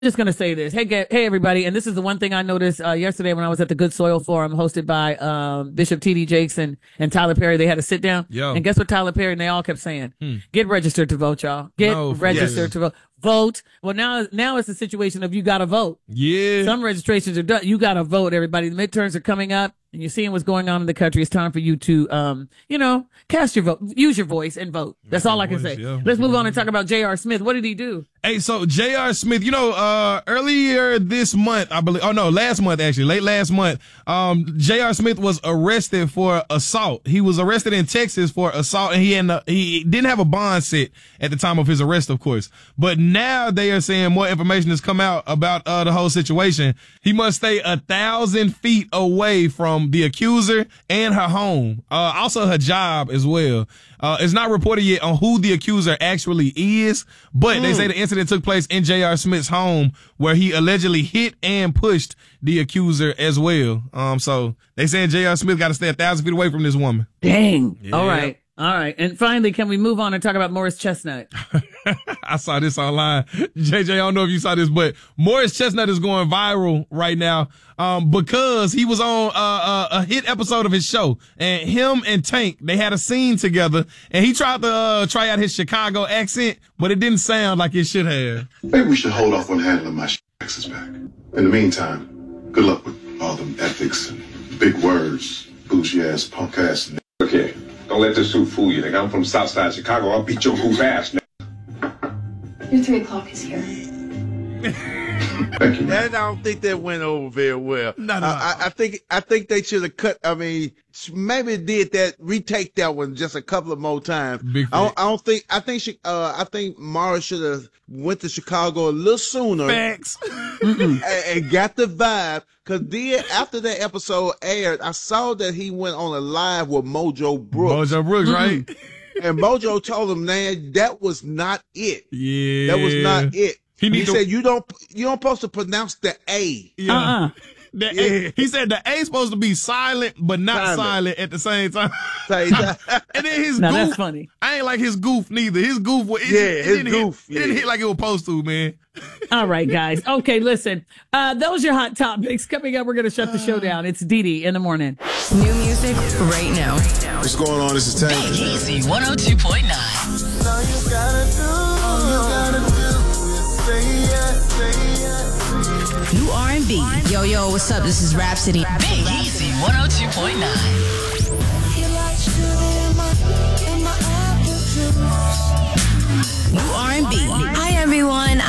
just going to say this. Hey, everybody. And this is the one thing I noticed yesterday when I was at the Good Soil Forum hosted by Bishop T.D. Jakes and Tyler Perry. They had a sit down. Yo. And guess what Tyler Perry and they all kept saying? Get registered to vote, y'all. Get registered to vote. Vote. Well, now it's a situation of you got to vote. Yeah. Some registrations are done. You got to vote, everybody. The midterms are coming up. And you're seeing what's going on in the country. It's time for you to, cast your vote, use your voice and vote. That's all I can say. Yeah. Let's move on and talk about J.R. Smith. What did he do? Hey, so J.R. Smith, earlier this month, I believe, last month actually, late last month, J.R. Smith was arrested for assault. He was arrested in Texas for assault, and he didn't have a bond set at the time of his arrest, of course. But now they are saying more information has come out about the whole situation. He must stay 1,000 feet away from the accuser and her home, also her job as well. It's not reported yet on who the accuser actually is, but they say the incident took place in J.R. Smith's home where he allegedly hit and pushed the accuser as well. So they saying J.R. Smith got to stay 1,000 feet away from this woman. Dang. Yeah. All right. And finally, can we move on and talk about Morris Chestnut? I saw this online. JJ, I don't know if you saw this, but Morris Chestnut is going viral right now because he was on a hit episode of his show. And him and Tank, they had a scene together, and he tried to try out his Chicago accent, but it didn't sound like it should have. Maybe we should hold off on handling my taxes back. In the meantime, good luck with all them ethics and big words, bougie-ass, punk-ass. Okay, don't let this suit fool you, nigga. I'm from Southside Chicago. I'll beat your goof ass, nigga. Your 3 o'clock is here. Thank you. I don't think that went over very well. No. I think they should have cut. I mean, maybe did that, retake that one just a couple of more times. I think Morris should have went to Chicago a little sooner. Facts. and got the vibe. Cause then after that episode aired, I saw that he went on a live with Mojo Brooks. Mojo Brooks, right? And Mojo told him, man, that was not it. Yeah. That was not it. He said, you don't supposed to pronounce the A. Yeah. A, he said the A supposed to be silent, but not silent at the same time. And then his goof. That's funny. I ain't like his goof neither. His goof was, it didn't hit like it was supposed to, man. All right, guys. Okay, listen. Those are your hot topics. Coming up, we're going to shut the show down. It's Dee in the morning. New music right now. What's going on? This is Tank. Big Easy 102.9. New R&B. Yo, what's up? This is Rhapsody. Big Easy 102.9. New R&B. Hi, everyone.